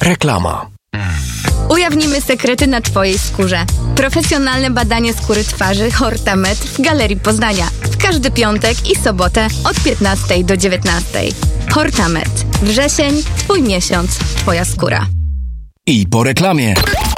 Reklama. Ujawnimy sekrety na Twojej skórze. Profesjonalne badanie skóry twarzy Hortamed w Galerii Poznania. W każdy piątek i sobotę od 15 do 19. Hortamed. Wrzesień, Twój miesiąc, Twoja skóra. I po reklamie.